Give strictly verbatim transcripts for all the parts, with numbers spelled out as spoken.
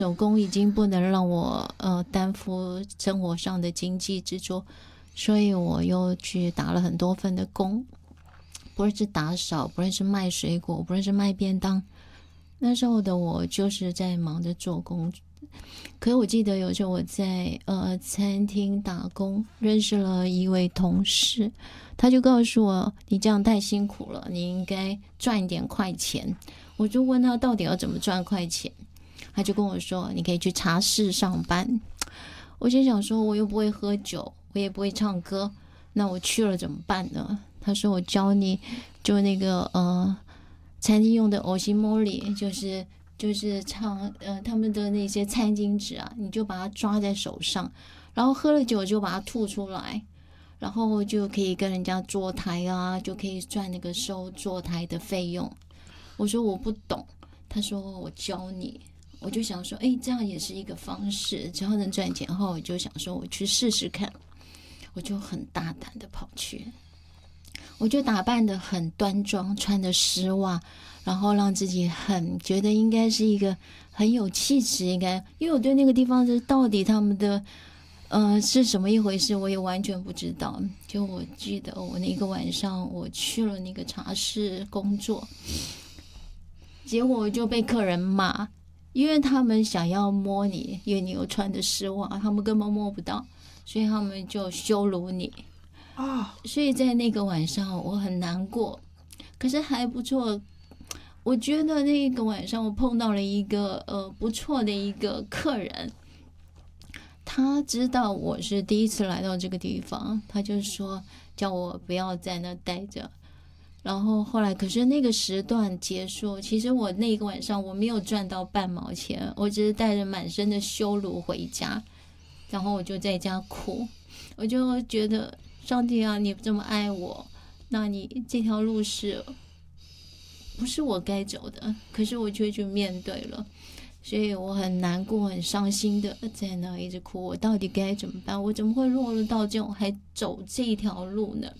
手工已经不能让我呃担负生活上的经济支柱，所以我又去打了很多份的工，不论是打扫，不论是卖水果，不论是卖便当。那时候的我就是在忙着做工。可是我记得有时候我在呃餐厅打工，认识了一位同事，他就告诉我，你这样太辛苦了，你应该赚一点快钱。我就问他到底要怎么赚快钱，他就跟我说，你可以去茶室上班。我就想说，我又不会喝酒，我也不会唱歌，那我去了怎么办呢？他说，我教你，就那个呃餐厅用的欧西莫里，就是就是唱呃他们的那些餐巾纸啊，你就把它抓在手上，然后喝了酒就把它吐出来，然后就可以跟人家坐台啊，就可以赚那个收坐台的费用。我说我不懂，他说我教你。我就想说，哎，这样也是一个方式，只要能赚钱后，我就想说我去试试看。我就很大胆的跑去，我就打扮得很端庄，穿着丝袜，然后让自己很觉得应该是一个很有气质，应该因为我对那个地方是到底他们的呃是什么一回事，我也完全不知道。就我记得我那个晚上我去了那个茶室工作，结果我就被客人骂，因为他们想要摸你，因为你有穿着丝袜，他们根本摸不到，所以他们就羞辱你。 哦， 所以在那个晚上我很难过，可是还不错。我觉得那个晚上我碰到了一个呃不错的一个客人，他知道我是第一次来到这个地方，他就说叫我不要在那待着。然后后来可是那个时段结束，其实我那个晚上我没有赚到半毛钱，我只是带着满身的羞辱回家，然后我就在家哭。我就觉得上帝啊，你这么爱我，那你这条路是不是我该走的？可是我却去面对了，所以我很难过很伤心的在那一直哭，我到底该怎么办？我怎么会落入到这种还走这条路呢？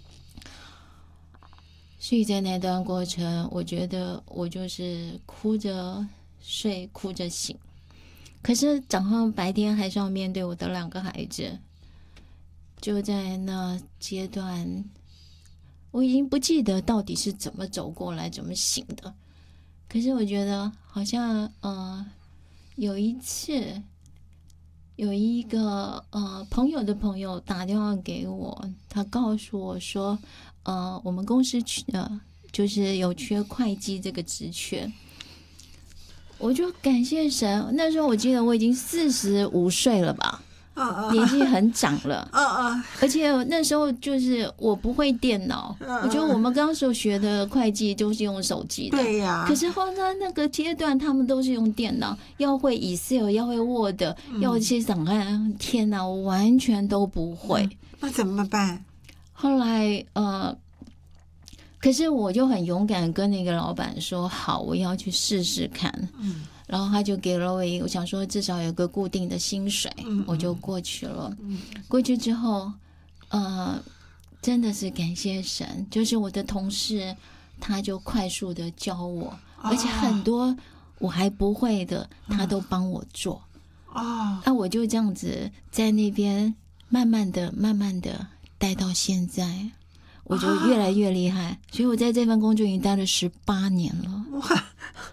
所以在那段过程，我觉得我就是哭着睡，哭着醒。可是早上白天还是要面对我的两个孩子。就在那阶段，我已经不记得到底是怎么走过来，怎么醒的。可是我觉得好像呃，有一次有一个呃朋友的朋友打电话给我，他告诉我说，呃，我们公司呃就是有缺会计这个职缺。我就感谢神，那时候我记得我已经四十五岁了吧。 啊啊， 年纪很长了， 啊啊， 而且那时候就是我不会电脑， 啊我觉得我们刚时候学的会计都是用手机的， 对呀、啊。 可是后来那个阶段，他们都是用电脑，要会 Excel， 要会 Word，、嗯、要一些档案，天哪，我完全都不会。嗯、 那怎么办？ 后来呃，可是我就很勇敢跟那个老板说，好，我要去试试看。嗯。然后他就给了我一个，我想说至少有个固定的薪水，嗯、我就过去了。嗯、过去之后，呃，真的是感谢神，就是我的同事他就快速的教我，哦、而且很多我还不会的，他都帮我做。 哦， 那我就这样子在那边慢慢的、慢慢的待到现在，我就越来越厉害。哦、所以我在这份工作已经待了十八年了。 哇！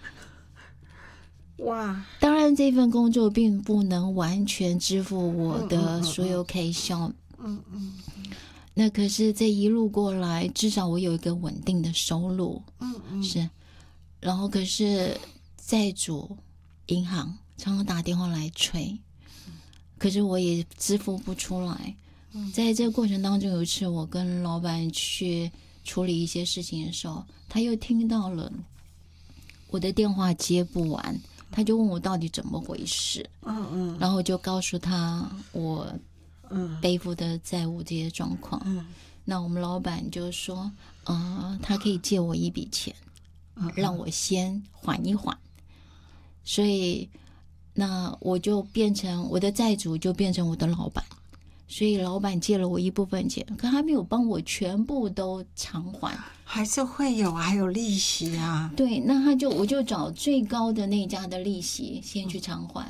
哇！ 当然，这份工作并不能完全支付我的所有开销。 嗯嗯。 那可是这一路过来，至少我有一个稳定的收入。 嗯嗯。 是。然后，可是债主银行常常打电话来催，可是我也支付不出来。在这个过程当中，有一次我跟老板去处理一些事情的时候，他又听到了我的电话接不完。他就问我到底怎么回事， 嗯嗯， 然后我就告诉他我背负的债务这些状况。 嗯， 那我们老板就说，呃，他可以借我一笔钱， 嗯、 让我先缓一缓。所以，那我就变成我的债主，就变成我的老板。 所以老板借了我一部分钱，可他没有帮我全部都偿还。 还是会有，还有利息啊。 对，那他就我就找最高的那家的利息先去偿还，